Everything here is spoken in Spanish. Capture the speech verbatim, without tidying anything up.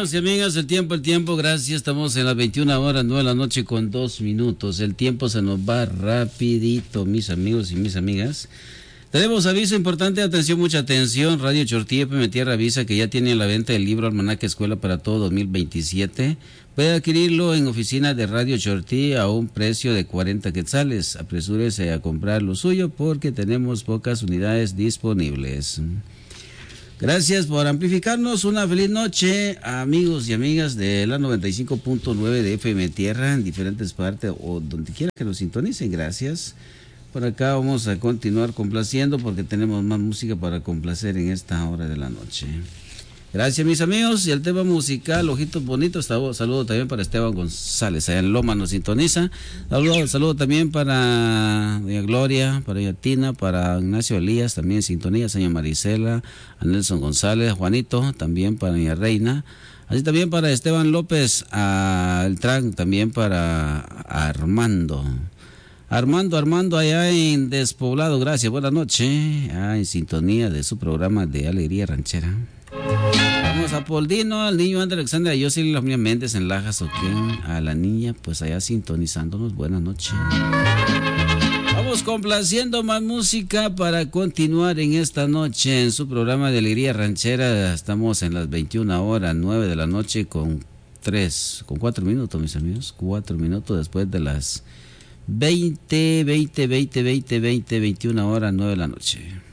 amigos y amigas, el tiempo, el tiempo, gracias, estamos en las veintiuna horas, nueve de la noche con dos minutos, el tiempo se nos va rapidito, mis amigos y mis amigas. Tenemos aviso importante, atención, mucha atención, Radio Chortí F M Tierra avisa que ya tiene a la venta el libro Almanaque Escuela para Todo dos mil veintisiete, puede adquirirlo en oficina de Radio Chortí a un precio de cuarenta quetzales, apresúrese a comprar lo suyo porque tenemos pocas unidades disponibles. Gracias por amplificarnos. Una feliz noche, amigos y amigas de la noventa y cinco punto nueve de F M Tierra en diferentes partes o donde quiera que nos sintonicen. Gracias. Por acá vamos a continuar complaciendo porque tenemos más música para complacer en esta hora de la noche. Gracias, mis amigos. Y el tema musical, Ojitos Bonitos. Saludo también para Esteban González, allá en Loma nos sintoniza. Saludo, saludo también para doña Gloria, para doña Tina, para Ignacio Elías, también en sintonía, señora Marisela, a Nelson González, a Juanito, también para doña Reina. Así también para Esteban López, a El Tran, también para Armando. Armando, Armando, allá en Despoblado, gracias, buenas noches. Ah, en sintonía de su programa de Alegría Ranchera. Vamos a Poldino, al niño André Alexander, a Yosel y la familia Méndez en Lajas, Oquén, a la niña, pues allá sintonizándonos, buenas noches. Vamos complaciendo más música para continuar en esta noche en su programa de Alegría Ranchera. Estamos en las veintiuna horas, nueve de la noche con tres, con cuatro minutos, mis amigos, cuatro minutos después de las veinte, veinte, veinte, veinte, veinte, veintiuna horas, nueve de la noche.